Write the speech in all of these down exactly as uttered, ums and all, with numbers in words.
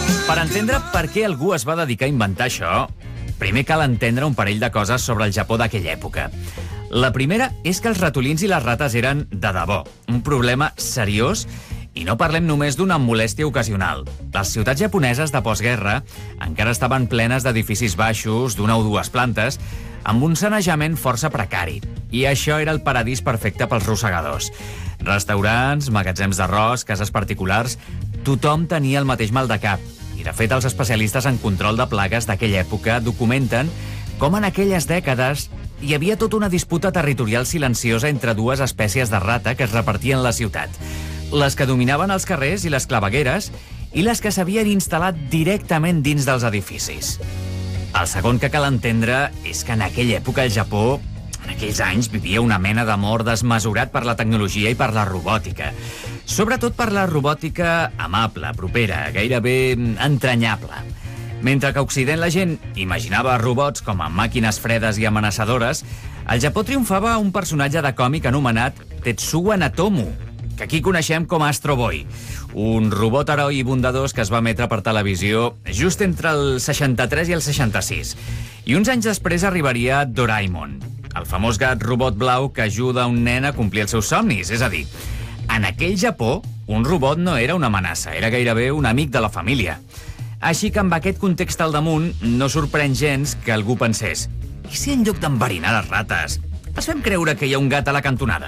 Per entendre per què algú es va dedicar a inventar això, primer cal entendre un parell de coses sobre el Japó d'aquella època. La primera és que els ratolins i les rates eren, de debò, un problema seriós i no parlem només d'una molèstia ocasional. Les ciutats japoneses de postguerra encara estaven plenes d'edificis baixos, d'una o dues plantes, amb un sanejament força precari. I això era el paradís perfecte pels rosegadors. Restaurants, magatzems d'arròs, cases particulars, tothom tenia el mateix mal de cap. I, de fet, els especialistes en control de plagues d'aquella època documenten com en aquelles dècades hi havia tota una disputa territorial silenciosa entre dues espècies de rata que es repartien la ciutat. Les que dominaven els carrers i les clavegueres i les que s'havien instal·lat directament dins dels edificis. El segon que cal entendre és que en aquella època el Japó, en aquells anys, vivia una mena d'amor desmesurat per la tecnologia i per la robòtica. Sobretot per la robòtica amable, propera, gairebé entranyable. Mentre que a Occident la gent imaginava robots com a màquines fredes i amenaçadores, al Japó triomfava un personatge de còmic anomenat Tetsuya Natomu, que aquí coneixem com Astro Boy, un robot heroi i bondadós que es va emetre per televisió just entre el seixanta-tres i el seixanta-sis. I uns anys després arribaria Doraemon, el famós gat robot blau que ajuda un nen a complir els seus somnis. És a dir, en aquell Japó, un robot no era una amenaça, era gairebé un amic de la família. Així que amb aquest context al damunt, no sorprèn gens que algú pensés «I si en lloc d'enverinar les rates, es fem creure que hi ha un gat a la cantonada?»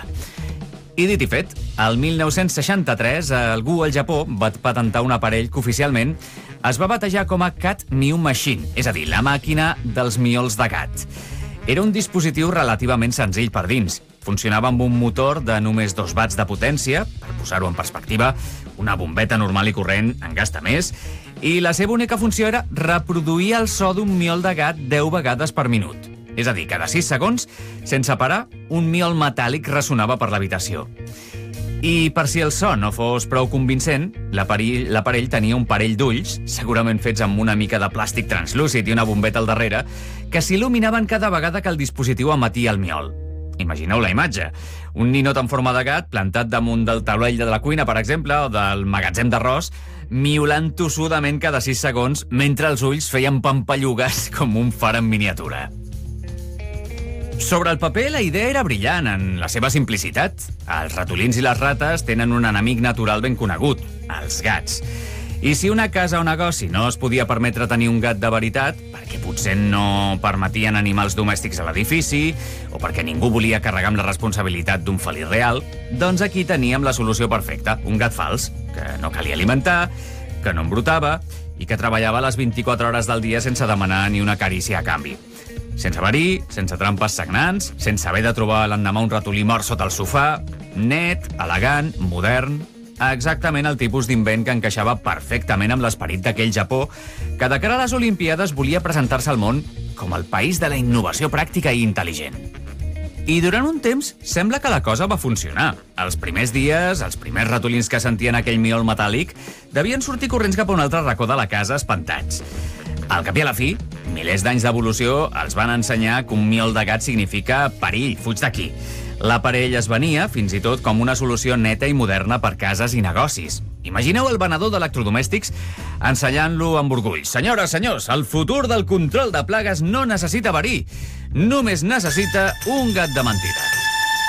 I dit i fet, el mil nou-cents seixanta-tres, algú al Japó va patentar un aparell que oficialment es va batejar com a Cat Mew Machine, és a dir, la màquina dels miols de gat. Era un dispositiu relativament senzill per dins. Funcionava amb un motor de només dos watts de potència, per posar-ho en perspectiva, una bombeta normal i corrent en gasta més, i la seva única funció era reproduir el so d'un miol de gat deu vegades per minut. És a dir, cada sis segons, sense parar, un miol metàl·lic ressonava per l'habitació. I per si el so no fos prou convincent, l'aparell tenia un parell d'ulls, segurament fets amb una mica de plàstic translúcid i una bombeta al darrere, que s'il·luminaven cada vegada que el dispositiu emetia el miol. Imagineu la imatge. Un ninot en forma de gat plantat damunt del taulell de la cuina, per exemple, o del magatzem d'arròs, miolant tossudament cada sis segons mentre els ulls feien pampallugues com un far en miniatura. Sobre el paper, la idea era brillant en la seva simplicitat. Els ratolins i les rates tenen un enemic natural ben conegut, els gats. I si una casa o negoci no es podia permetre tenir un gat de veritat, perquè potser no permetien animals domèstics a l'edifici, o perquè ningú volia carregar amb la responsabilitat d'un felí real, doncs aquí teníem la solució perfecta, un gat fals, que no calia alimentar, que no embrutava i que treballava les vint-i-quatre hores del dia sense demanar ni una carícia a canvi. Sense verí, sense trampes sagnants, sense haver de trobar l'endemà un ratolí mort sota el sofà, net, elegant, modern... Exactament el tipus d'invent que encaixava perfectament amb l'esperit d'aquell Japó, que de cara a les Olimpíades volia presentar-se al món com el país de la innovació pràctica i intel·ligent. I durant un temps sembla que la cosa va funcionar. Els primers dies, els primers ratolins que sentien aquell miol metàl·lic devien sortir corrents cap a un altre racó de la casa espantats. Al cap i a la fi, milers d'anys d'evolució els van ensenyar que un miol de gat significa perill, fuig d'aquí. L'aparell es venia, fins i tot, com una solució neta i moderna per cases i negocis. Imagineu el venedor d'electrodomèstics ensenyant-lo amb orgull. Senyores, senyors, el futur del control de plagues no necessita verí, només necessita un gat de mentida.